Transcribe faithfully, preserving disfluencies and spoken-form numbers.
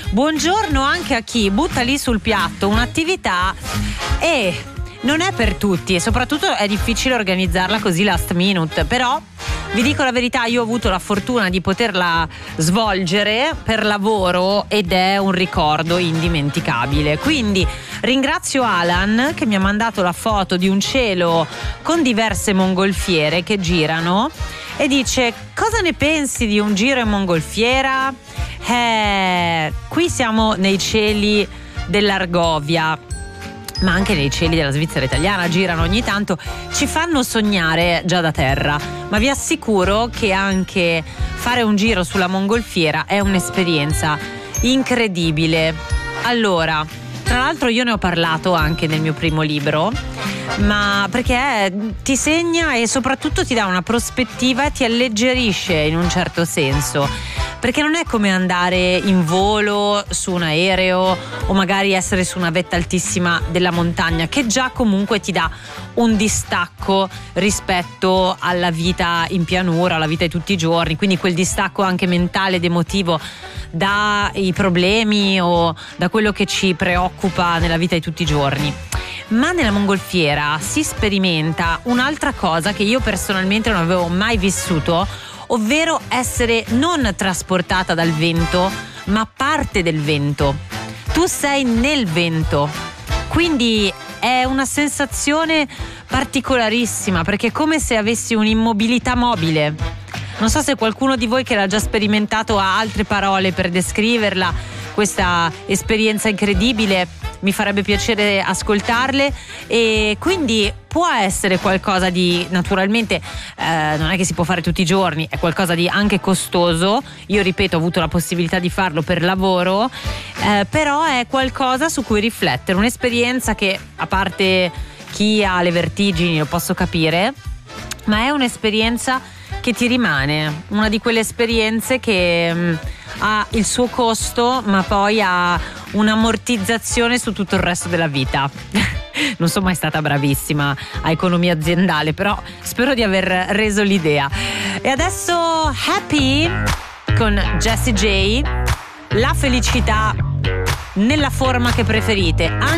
buongiorno anche a chi butta lì sul piatto un'attività e non è per tutti e soprattutto è difficile organizzarla così last minute, però vi dico la verità, io ho avuto la fortuna di poterla svolgere per lavoro ed è un ricordo indimenticabile. Quindi ringrazio Alan che mi ha mandato la foto di un cielo con diverse mongolfiere che girano e dice: cosa ne pensi di un giro in mongolfiera? Eh, qui siamo nei cieli dell'Argovia, ma anche nei cieli della Svizzera italiana girano ogni tanto, ci fanno sognare già da terra, ma vi assicuro che anche fare un giro sulla mongolfiera è un'esperienza incredibile. Allora, tra l'altro io ne ho parlato anche nel mio primo libro, ma perché ti segna e soprattutto ti dà una prospettiva e ti alleggerisce in un certo senso, perché non è come andare in volo su un aereo o magari essere su una vetta altissima della montagna, che già comunque ti dà un distacco rispetto alla vita in pianura, alla vita di tutti i giorni, quindi quel distacco anche mentale ed emotivo dai problemi o da quello che ci preoccupa nella vita di tutti i giorni. Ma nella mongolfiera si sperimenta un'altra cosa che io personalmente non avevo mai vissuto, ovvero essere non trasportata dal vento, ma parte del vento. Tu sei nel vento, quindi è una sensazione particolarissima, perché è come se avessi un'immobilità mobile. Non so se qualcuno di voi che l'ha già sperimentato ha altre parole per descriverla, questa esperienza incredibile, mi farebbe piacere ascoltarle. E quindi può essere qualcosa di, naturalmente eh, non è che si può fare tutti i giorni, è qualcosa di anche costoso. Io ripeto, ho avuto la possibilità di farlo per lavoro, eh, però è qualcosa su cui riflettere, un'esperienza che, a parte chi ha le vertigini lo posso capire, ma è un'esperienza che ti rimane, una di quelle esperienze che mh, ha il suo costo, ma poi ha un'ammortizzazione su tutto il resto della vita. Non sono mai stata bravissima a economia aziendale, però spero di aver reso l'idea. E adesso Happy con Jessie J, la felicità nella forma che preferite.